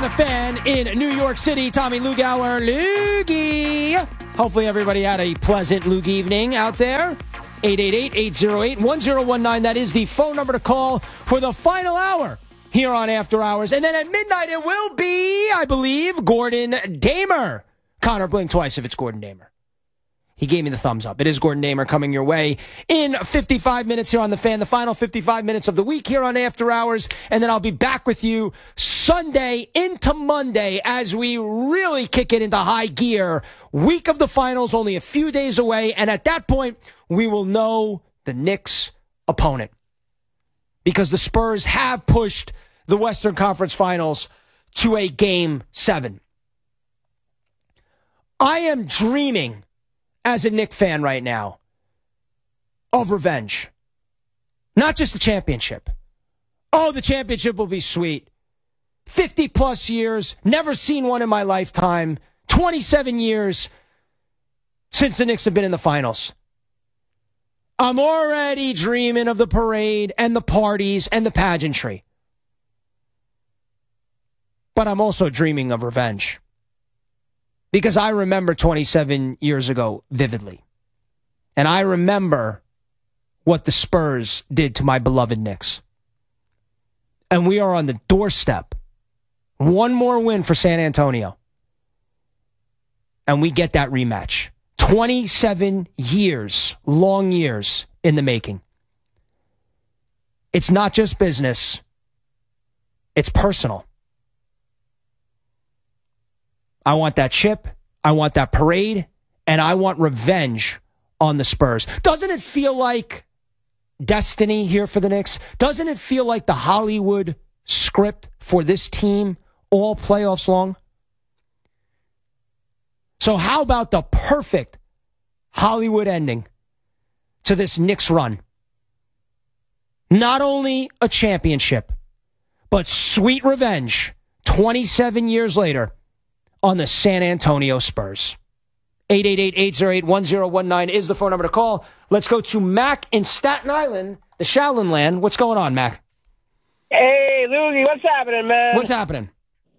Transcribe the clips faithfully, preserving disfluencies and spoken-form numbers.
The Fan in New York City. Tommy Lugauer, Loogie. Hopefully everybody had a pleasant Loogie evening out there. eight eight eight, eight oh eight, one oh one nine. That is the phone number to call for the final hour here on After Hours. And then at midnight it will be, I believe, Gordon Damer. Connor, blink twice if it's Gordon Damer. He gave me the thumbs up. It is Gordon Damer coming your way in fifty-five minutes here on The Fan, the final fifty-five minutes of the week here on After Hours. And then I'll be back with you Sunday into Monday as we really kick it into high gear. Week of the finals, only a few days away. And at that point, we will know the Knicks' opponent. Because the Spurs have pushed the Western Conference Finals to a game seven. I am dreaming, as a Knicks fan right now, of revenge. Not just the championship. Oh, the championship will be sweet. fifty plus years, never seen one in my lifetime. twenty-seven years since the Knicks have been in the finals. I'm already dreaming of the parade and the parties and the pageantry. But I'm also dreaming of revenge. Because I remember twenty-seven years ago vividly. And I remember what the Spurs did to my beloved Knicks. And we are on the doorstep. One more win for San Antonio. And we get that rematch. twenty-seven years, long years in the making. It's not just business. It's personal. I want that chip, I want that parade, and I want revenge on the Spurs. Doesn't it feel like destiny here for the Knicks? Doesn't it feel like the Hollywood script for this team all playoffs long? So how about the perfect Hollywood ending to this Knicks run? Not only a championship, but sweet revenge twenty-seven years later on the San Antonio Spurs. eight eight eight, eight oh eight, one oh one nine is the phone number to call. Let's go to Mac in Staten Island, the Shaolin Land. What's going on, Mac? Hey, Loogie, what's happening, man? What's happening?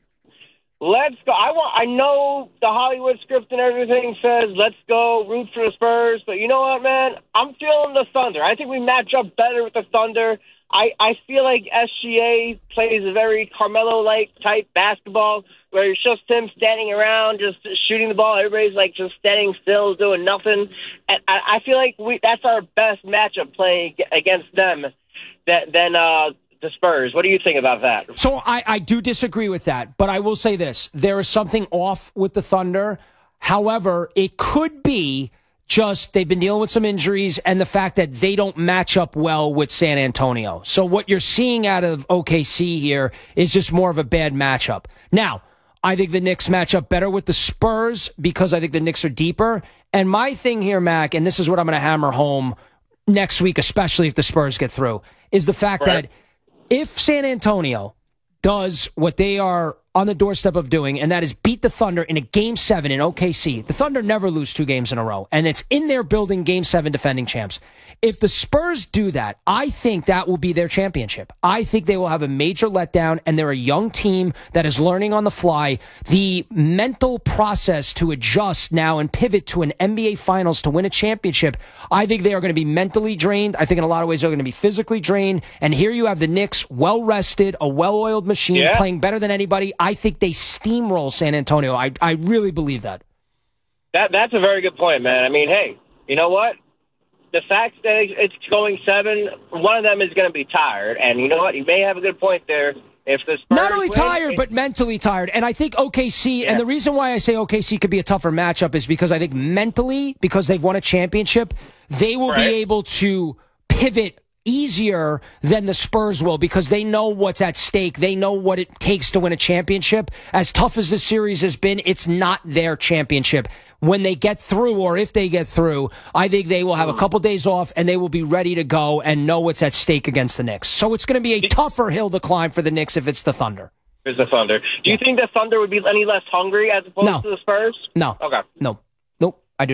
Let's go. I want. I know the Hollywood script and everything says let's go root for the Spurs, but you know what, man? I'm feeling the Thunder. I think we match up better with the Thunder. I, I feel like S G A plays a very Carmelo-like type basketball where it's just him standing around, just shooting the ball. Everybody's like just standing still, doing nothing. And I, I feel like we that's our best matchup play against them than, than uh, the Spurs. What do you think about that? So I, I do disagree with that, but I will say this. There is something off with the Thunder. However, it could be just they've been dealing with some injuries and the fact that they don't match up well with San Antonio. So what you're seeing out of O K C here is just more of a bad matchup. Now, I think the Knicks match up better with the Spurs because I think the Knicks are deeper. And my thing here, Mac, and this is what I'm going to hammer home next week, especially if the Spurs get through, is the fact right. that if San Antonio does what they are on the doorstep of doing, and that is beat the Thunder in a Game seven in O K C. The Thunder never lose two games in a row, and it's in their building, Game seven defending champs. If the Spurs do that, I think that will be their championship. I think they will have a major letdown, and they're a young team that is learning on the fly. The mental process to adjust now and pivot to an N B A Finals to win a championship, I think they are going to be mentally drained. I think in a lot of ways they're going to be physically drained. And here you have the Knicks, well-rested, a well-oiled machine, yeah. playing better than anybody. I think they steamroll San Antonio. I, I really believe that. That That's a very good point, man. I mean, hey, you know what? The fact that it's going seven, one of them is going to be tired. And you know what? You may have a good point there. If the Spurs Not only win, tired, it, but mentally tired. And I think O K C, yeah. and the reason why I say O K C could be a tougher matchup is because I think mentally, because they've won a championship, they will right. be able to pivot easier than the Spurs will because they know what's at stake. They know what it takes to win a championship. As tough as this series has been, it's not their championship. When they get through, or if they get through, I think they will have a couple days off and they will be ready to go and know what's at stake against the Knicks. So it's going to be a tougher hill to climb for the Knicks if it's the Thunder. It's the Thunder. Do you think the Thunder would be any less hungry as opposed no. to the Spurs? No. Okay. No. Nope. I do not.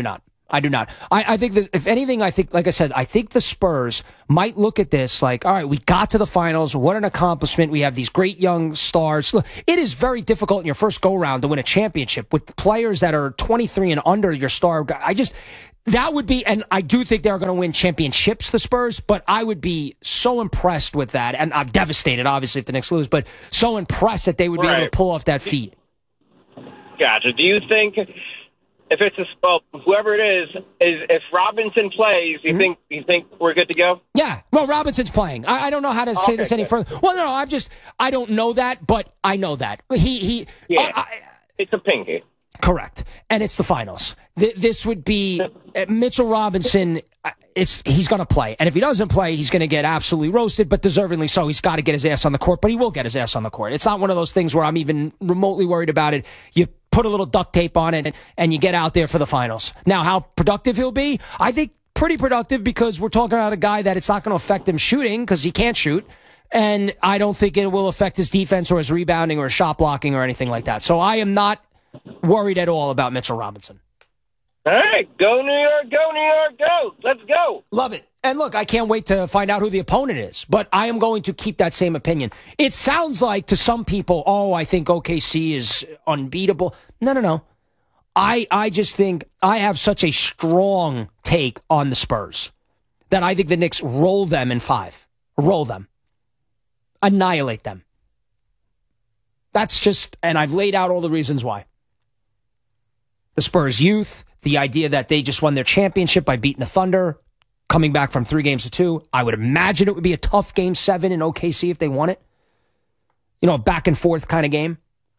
I do not. I, I think that, if anything, I think, like I said, I think the Spurs might look at this like, all right, we got to the finals. What an accomplishment. We have these great young stars. Look, it is very difficult in your first go-round to win a championship with players that are twenty-three and under your star guy. I just, that would be, and I do think they're going to win championships, the Spurs, but I would be so impressed with that. And I'm devastated, obviously, if the Knicks lose, but so impressed that they would be right. able to pull off that feat. Gotcha. Do you think... If it's a well, whoever it is, is if Robinson plays, you mm-hmm. think you think we're good to go? Yeah. Well, Robinson's playing. I, I don't know how to say okay, this any good. further. Well, no, no, I'm just I don't know that, but I know that he he. Yeah. I, I, it's a pinky. Correct, and it's the finals. Th- this would be uh, Mitchell Robinson. Uh, it's he's going to play, and if he doesn't play, he's going to get absolutely roasted, but deservingly so. He's got to get his ass on the court, but he will get his ass on the court. It's not one of those things where I'm even remotely worried about it. You put a little duct tape on it, and, and you get out there for the finals. Now, how productive he'll be? I think pretty productive, because we're talking about a guy that it's not going to affect him shooting because he can't shoot, and I don't think it will affect his defense or his rebounding or his shot blocking or anything like that. So I am not worried at all about Mitchell Robinson. All right, go New York, go New York, go. Let's go. Love it. And look, I can't wait to find out who the opponent is, but I am going to keep that same opinion. It sounds like to some people, oh, I think O K C is unbeatable. No, no, no. I, I just think I have such a strong take on the Spurs that I think the Knicks roll them in five. Roll them. Annihilate them. That's just, and I've laid out all the reasons why. The Spurs youth, the idea that they just won their championship by beating the Thunder, coming back from three games to two. I would imagine it would be a tough game seven in O K C if they won it. You know, a back and forth kind of game.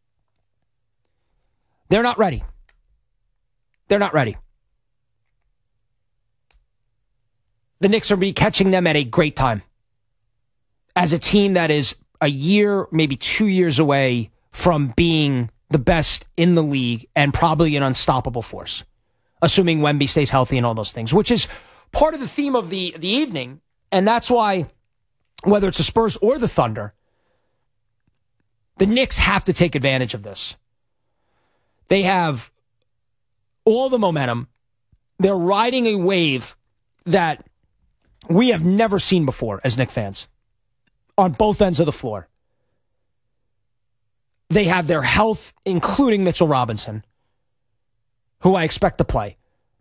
They're not ready. They're not ready. The Knicks are be catching them at a great time. As a team that is a year, maybe two years away from being the best in the league and probably an unstoppable force, assuming Wemby stays healthy and all those things, which is part of the theme of the, the evening. And that's why, whether it's the Spurs or the Thunder, the Knicks have to take advantage of this. They have all the momentum. They're riding a wave that we have never seen before as Knicks fans on both ends of the floor. They have their health, including Mitchell Robinson, who I expect to play.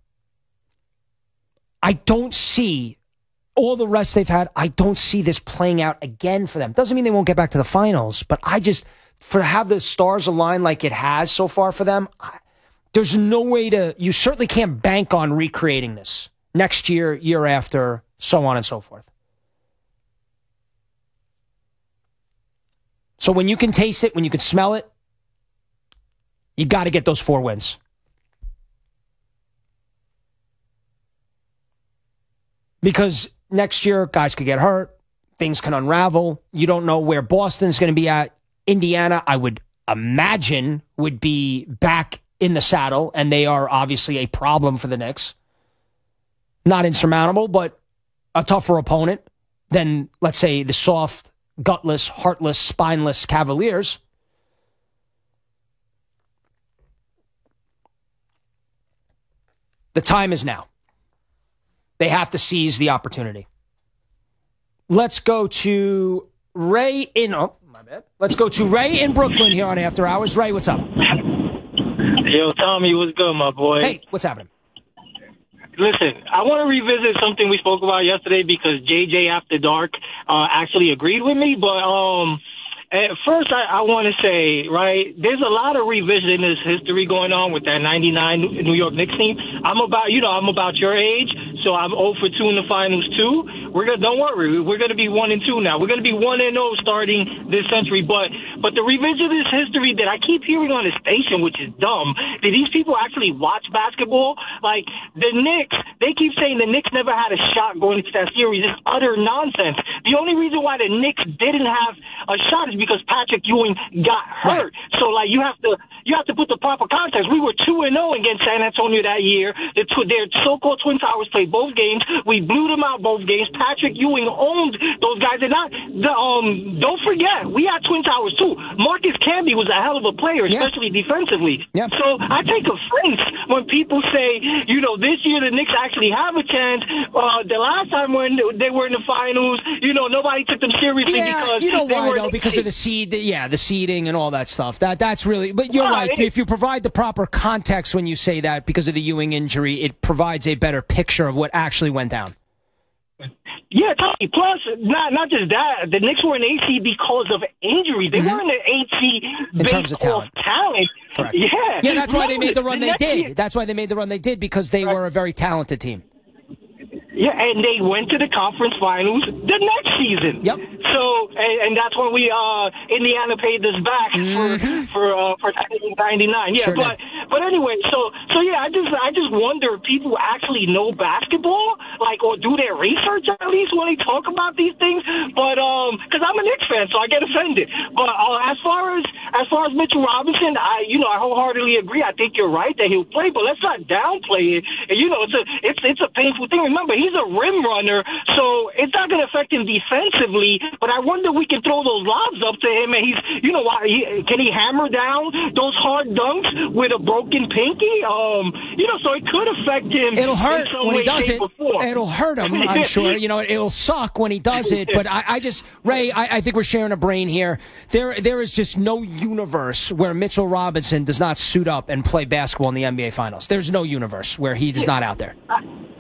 I don't see all the rest they've had. I don't see this playing out again for them. Doesn't mean they won't get back to the finals, but I just, for to have the stars align like it has so far for them, I, there's no way to, you certainly can't bank on recreating this next year, year after, so on and so forth. So when you can taste it, when you can smell it, you got to get those four wins. Because next year, guys could get hurt. Things can unravel. You don't know where Boston's going to be at. Indiana, I would imagine, would be back in the saddle, and they are obviously a problem for the Knicks. Not insurmountable, but a tougher opponent than, let's say, the soft, gutless, heartless, spineless Cavaliers. The time is now. They have to seize the opportunity. Let's go to Ray in... Oh, my bad. Let's go to Ray in Brooklyn here on After Hours. Ray, what's up? Yo, Tommy, what's good, my boy? Hey, what's happening? Listen, I want to revisit something we spoke about yesterday because J J After Dark uh, actually agreed with me. But um, at first, I, I want to say, right, there's a lot of revisionist history going on with that ninety-nine New York Knicks team. I'm about, you know, I'm about your age, so I'm oh for two in the finals, too. We're gonna, don't worry, we're going to be one and two now. We're going to be one and oh starting this century. But but the revisionist history that I keep hearing on the station, which is dumb, do these people actually watch basketball? Like, the Knicks, they keep saying the Knicks never had a shot going into that series. It's utter nonsense. The only reason why the Knicks didn't have a shot is because Patrick Ewing got hurt. Right. So, like, you have to you have to put the proper context. We were two and oh against San Antonio that year. The tw- their so-called Twin Towers played both games. We blew them out both games. Patrick Ewing owned those guys. And not, the, um, don't forget, we had Twin Towers too. Marcus Camby was a hell of a player, especially yeah. defensively. Yep. So I take offense when people say, you know, this year the Knicks actually have a chance. Uh, the last time when they were in the finals, you know, nobody took them seriously yeah, because you know they why were though? Because of the seed, yeah, the seeding and all that stuff. That that's really. But you're uh, right. It, if you provide the proper context when you say that, because of the Ewing injury, it provides a better picture of what actually went down. Yeah, Tommy. Plus, not not just that, the Knicks were an eight seed because of injury. They mm-hmm. weren't an eight seed based in terms of talent. off talent. Correct. Yeah, yeah, that's why they made the run the they did. Year. That's why they made the run they did because they right. were a very talented team. Yeah, and they went to the conference finals the next season. Yep. So, and, and that's when we uh Indiana paid us back mm-hmm. for for uh, for ninety-nine. Yeah, sure but did. but anyway, so so yeah, I just I just wonder if people actually know basketball, like, or do their research at least when they talk about these things. But um, because I'm a Knicks fan, so I get offended. But uh, as far as as far as Mitchell Robinson, I you know I wholeheartedly agree. I think you're right that he'll play, but let's not downplay it. And, you know, it's a it's it's a painful thing. Remember, he He's a rim runner, so it's not going to affect him defensively. But I wonder if we can throw those lobs up to him, and he's, you know, he, can he hammer down those hard dunks with a broken pinky? Um, you know, so it could affect him. It'll hurt in some when way, he does it. Before. It'll hurt him, I'm sure. You know, it'll suck when he does it. But I, I just, Ray, I, I think we're sharing a brain here. There, there is just no universe where Mitchell Robinson does not suit up and play basketball in the N B A Finals. There's no universe where he is not out there. I,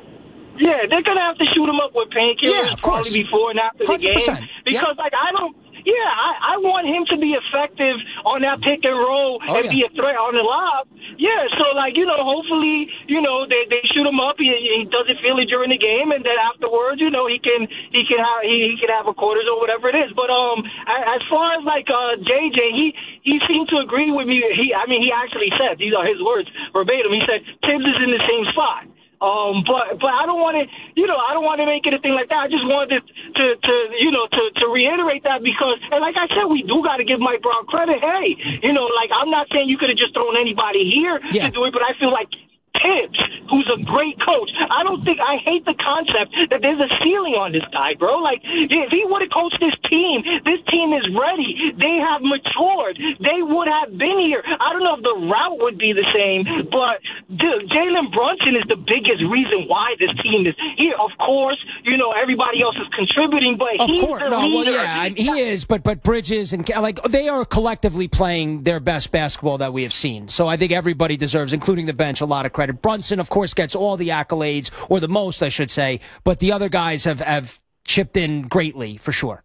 Yeah, they're going to have to shoot him up with painkillers yeah, probably before and after the game. Because, yep. like, I don't, yeah, I, I want him to be effective on that pick and roll oh, and yeah. be a threat on the lob. Yeah, so, like, you know, hopefully, you know, they, they shoot him up. He, he doesn't feel it during the game, and then afterwards, you know, he can he can have he, he can have a quarters or whatever it is. But um, as far as, like, uh, J J, he he seemed to agree with me. He, I mean, he actually said, these are his words verbatim. He said, Tibbs is in the same spot. Um, but but I don't want to, you know, I don't want to make it a thing like that. I just wanted to, to you know, to, to reiterate that because, and like I said, we do got to give Mike Brown credit. Hey, you know, like I'm not saying you could have just thrown anybody here yeah. to do it, but I feel like Tibbs, who's a great coach. I don't think I hate the concept that there's a ceiling on this guy, bro. Like, if he would have coached this team, this team is ready. They have matured. They would have been here. I don't know if the route would be the same, but dude, Jalen Brunson is the biggest reason why this team is here. Of course, you know, everybody else is contributing, but of he's course. the no, leader. Well, yeah, he is, but but Bridges and like they are collectively playing their best basketball that we have seen. So I think everybody deserves, including the bench, a lot of credit. Brunson, of course, gets all the accolades, or the most, I should say, but the other guys have, have chipped in greatly, for sure.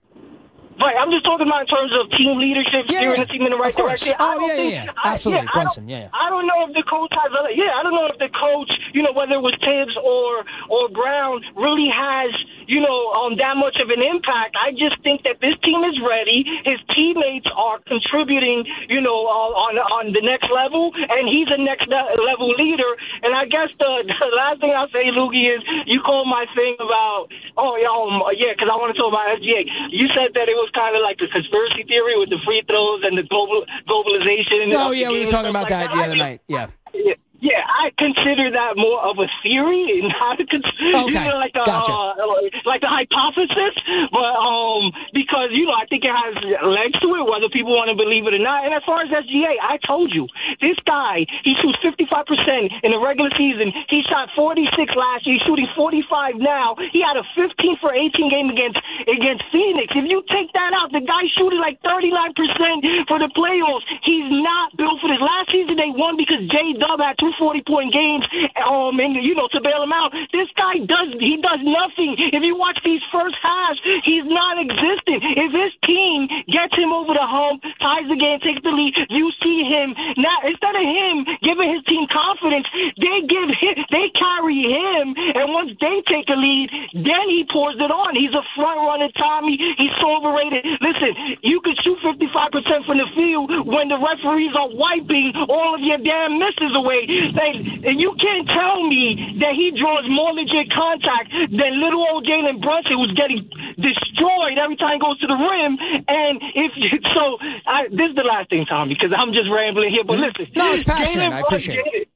Right, I'm just talking about in terms of team leadership, yeah, steering yeah. the team in the right direction. Oh, yeah, think, yeah, yeah, absolutely, I, yeah, Brunson, I yeah, yeah. I don't know if the coach has, a, yeah, I don't know if the coach, you know, whether it was Tibbs or or Brown, really has, you know, um, that much of an impact. I just think that this team is ready. His teammates are contributing, you know, uh, on on the next level, and he's a next level leader. And I guess the, the last thing I'll say, Loogie, is you called my thing about, oh, yeah, um, yeah, because I want to talk about S G A. You said that it was kind of like a conspiracy theory with the free throws and the global globalization. Oh, yeah, we were talking about that, that the other night. Yeah. yeah. Yeah, I consider that more of a theory, not a cons- okay. you know, like a gotcha. uh, like a hypothesis. But um, because you know, I think it has legs to it, whether people want to believe it or not. And as far as S G A, I told you, this guy, he shoots fifty-five percent in the regular season. He shot forty-six last year. He's shooting forty-five now. He had a fifteen for eighteen game against against Phoenix. If you take that out, the guy shooting like thirty-nine percent for the playoffs. He's not built for this. Last season they won because J-Dub had two forty-point games, um, and, you know, to bail him out. This guy does, he does nothing. If you watch these first halves, he's non-existent. If his team gets him over the hump, ties the game, takes the lead, you see him, now, instead of him giving his team confidence, they give him, they carry him, and once they take a lead, then he pours it on. He's a front-runner, Tommy. He's so overrated. Listen, you could shoot fifty-five percent from the field when the referees are wiping all of your damn misses away. And you can't tell me that he draws more legit contact than little old Jalen Brunson, who's getting destroyed every time he goes to the rim. And if so, I, this is the last thing, Tommy, because I'm just rambling here. But listen, no, it's passionate. I appreciate Brunson, it.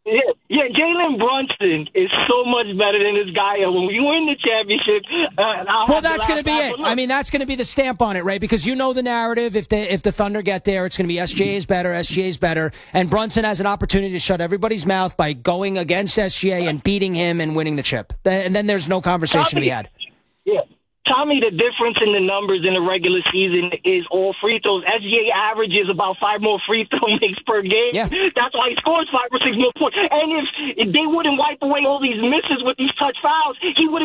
Yeah, yeah, Jalen Brunson is so much better than this guy. And when we win the championship, uh, I'll well, that's going to be it. I mean, that's going to be the stamp on it, right? Because you know the narrative. If the if the Thunder get there, it's going to be S G A is better, S G A is better, and Brunson has an opportunity to shut everybody's mouth by going against S G A and beating him and winning the chip. And then there's no conversation to be had. Yeah. Tommy, the difference in the numbers in the regular season is all free throws. S G A averages about five more free throw makes per game. Yeah. That's why he scores five or six more points. And if, if they wouldn't wipe away all these misses with these touch fouls, he would have